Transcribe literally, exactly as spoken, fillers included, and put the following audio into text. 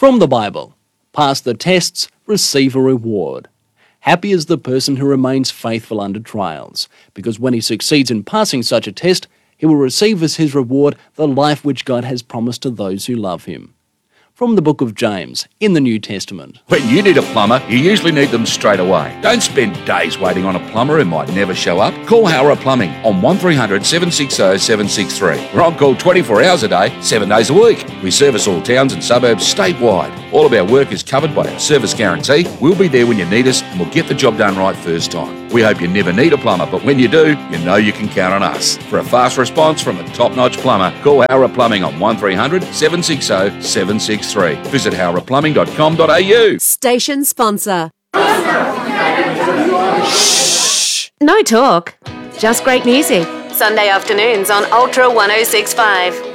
From the Bible, pass the tests, receive a reward. Happy is the person who remains faithful under trials, because when he succeeds in passing such a test, he will receive as his reward the life which God has promised to those who love him. From the book of James, in the New Testament. When you need a plumber, you usually need them straight away. Don't spend days waiting on a plumber who might never show up. Call Howrah Plumbing on one three hundred, seven six zero, seven six three. We're on call twenty-four hours a day, seven days a week. We service all towns and suburbs statewide. All of our work is covered by our service guarantee. We'll be there when you need us and we'll get the job done right first time. We hope you never need a plumber, but when you do, you know you can count on us. For a fast response from a top-notch plumber, call Howrah Plumbing on one three hundred, seven six zero, seven six three. Visit howrah plumbing dot com dot a u. Station sponsor. Shh. No talk. Just great music. Sunday afternoons on Ultra one oh six point five.